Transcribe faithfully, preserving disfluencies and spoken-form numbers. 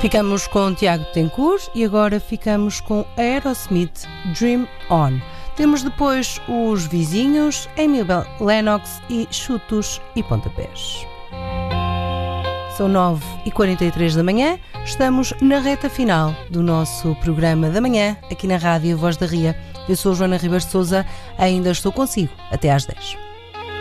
Ficamos com Tiago Tencourt e agora ficamos com Aerosmith, Dream On. Temos depois Os Vizinhos, Amy Lennox e Chutos e Pontapés. São nove e quarenta e três da manhã, estamos na reta final do nosso programa da manhã, aqui na Rádio Voz da Ria. Eu sou Joana Ribas de Sousa, ainda estou consigo até às dez.